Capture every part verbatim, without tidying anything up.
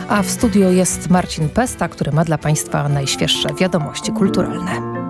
A w studio jest Marcin Pesta, który ma dla Państwa najświeższe wiadomości kulturalne.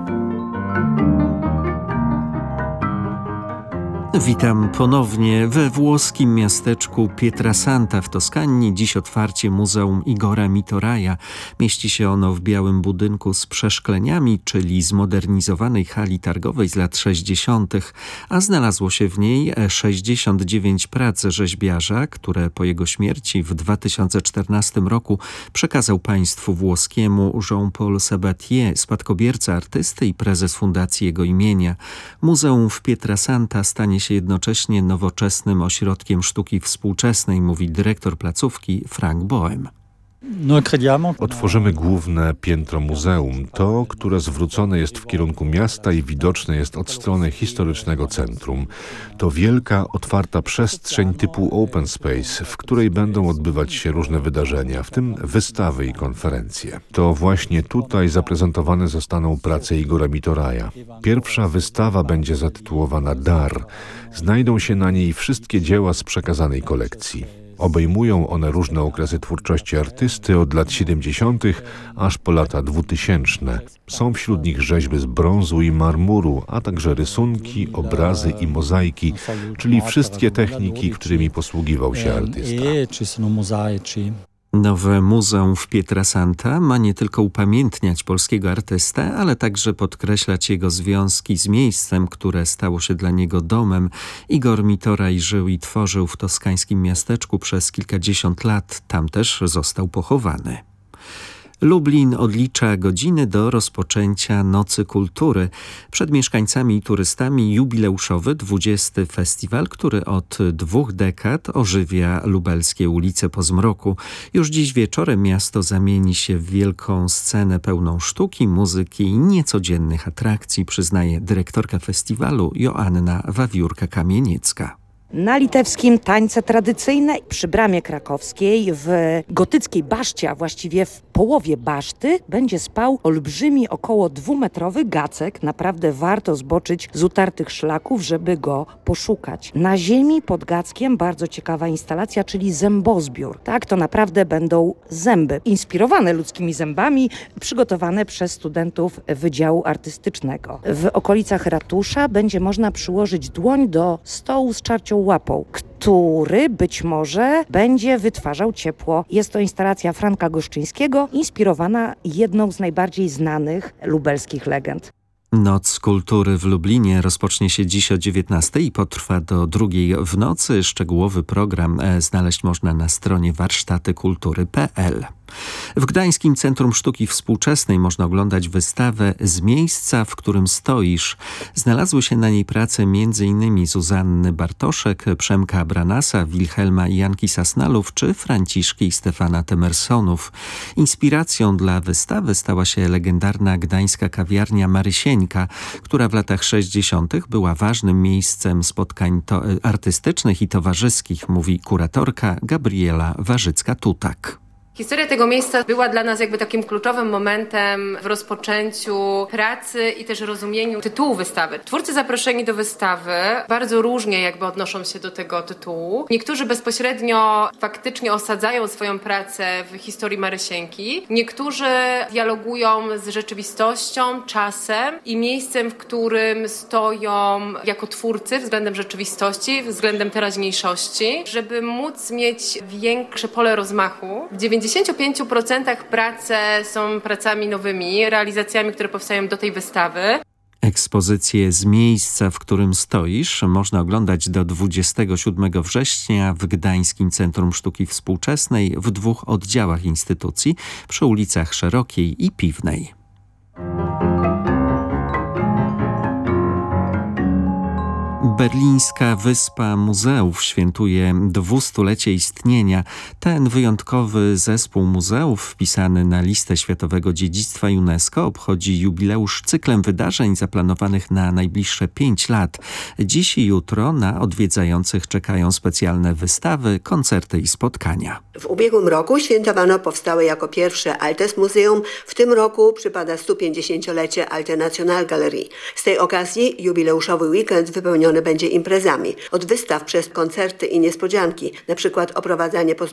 Witam ponownie we włoskim miasteczku Pietrasanta w Toskanii. Dziś otwarcie Muzeum Igora Mitoraja. Mieści się ono w białym budynku z przeszkleniami, czyli zmodernizowanej hali targowej z lat sześćdziesiątych, a znalazło się w niej sześćdziesiąt dziewięć prac rzeźbiarza, które po jego śmierci w dwa tysiące czternastym roku przekazał państwu włoskiemu Jean-Paul Sabatier, spadkobierca artysty i prezes fundacji jego imienia. Muzeum w Pietrasanta stanie się jednocześnie nowoczesnym ośrodkiem sztuki współczesnej, mówi dyrektor placówki Frank Boehm. Otworzymy główne piętro muzeum, to, które zwrócone jest w kierunku miasta i widoczne jest od strony historycznego centrum. To wielka, otwarta przestrzeń typu open space, w której będą odbywać się różne wydarzenia, w tym wystawy i konferencje. To właśnie tutaj zaprezentowane zostaną prace Igora Mitoraja. Pierwsza wystawa będzie zatytułowana Dar. Znajdą się na niej wszystkie dzieła z przekazanej kolekcji. Obejmują one różne okresy twórczości artysty od lat siedemdziesiątych aż po lata dwutysięczne. Są wśród nich rzeźby z brązu i marmuru, a także rysunki, obrazy i mozaiki, czyli wszystkie techniki, którymi posługiwał się artysta. Nowe muzeum w Pietrasanta ma nie tylko upamiętniać polskiego artystę, ale także podkreślać jego związki z miejscem, które stało się dla niego domem. Igor Mitoraj żył i tworzył w toskańskim miasteczku przez kilkadziesiąt lat. Tam też został pochowany. Lublin odlicza godziny do rozpoczęcia Nocy Kultury. Przed mieszkańcami i turystami jubileuszowy dwudziesty festiwal, który od dwóch dekad ożywia lubelskie ulice po zmroku. Już dziś wieczorem miasto zamieni się w wielką scenę pełną sztuki, muzyki i niecodziennych atrakcji, przyznaje dyrektorka festiwalu Joanna Wawiórka-Kamieniecka. Na litewskim tańce tradycyjne przy Bramie Krakowskiej w gotyckiej baszcie, a właściwie w połowie baszty będzie spał olbrzymi, około dwumetrowy gacek. Naprawdę warto zboczyć z utartych szlaków, żeby go poszukać. Na ziemi pod gackiem bardzo ciekawa instalacja, czyli zębozbiór. Tak, to naprawdę będą zęby inspirowane ludzkimi zębami, przygotowane przez studentów Wydziału Artystycznego. W okolicach ratusza będzie można przyłożyć dłoń do stołu z czarcią łapą, który być może będzie wytwarzał ciepło. Jest to instalacja Franka Goszczyńskiego, inspirowana jedną z najbardziej znanych lubelskich legend. Noc Kultury w Lublinie rozpocznie się dziś o dziewiętnastej i potrwa do drugiej w nocy. Szczegółowy program znaleźć można na stronie warsztaty kultury kropka p l. W Gdańskim Centrum Sztuki Współczesnej można oglądać wystawę Z miejsca, w którym stoisz. Znalazły się na niej prace między innymi Zuzanny Bartoszek, Przemka Branasa, Wilhelma i Janki Sasnalów czy Franciszki i Stefana Temersonów. Inspiracją dla wystawy stała się legendarna gdańska kawiarnia Marysieńka, która w latach sześćdziesiątych była ważnym miejscem spotkań to- artystycznych i towarzyskich, mówi kuratorka Gabriela Warzycka-Tutak. Historia tego miejsca była dla nas jakby takim kluczowym momentem w rozpoczęciu pracy i też rozumieniu tytułu wystawy. Twórcy zaproszeni do wystawy bardzo różnie jakby odnoszą się do tego tytułu. Niektórzy bezpośrednio faktycznie osadzają swoją pracę w historii Marysieńki. Niektórzy dialogują z rzeczywistością, czasem i miejscem, w którym stoją jako twórcy względem rzeczywistości, względem teraźniejszości, żeby móc mieć większe pole rozmachu. W dziewięćdziesięciu pięciu procentach prace są pracami nowymi, realizacjami, które powstają do tej wystawy. Ekspozycję Z miejsca, w którym stoisz, można oglądać do dwudziestego siódmego września w Gdańskim Centrum Sztuki Współczesnej w dwóch oddziałach instytucji przy ulicach Szerokiej i Piwnej. Berlińska Wyspa Muzeów świętuje dwustulecie istnienia. Ten wyjątkowy zespół muzeów wpisany na listę Światowego Dziedzictwa UNESCO obchodzi jubileusz cyklem wydarzeń zaplanowanych na najbliższe pięć lat. Dziś i jutro na odwiedzających czekają specjalne wystawy, koncerty i spotkania. W ubiegłym roku świętowano powstałe jako pierwsze Altes Muzeum. W tym roku przypada stu pięćdziesięciolecie Alte National Galerii. Z tej okazji jubileuszowy weekend wypełniony będzie imprezami. Od wystaw przez koncerty i niespodzianki, na przykład oprowadzanie po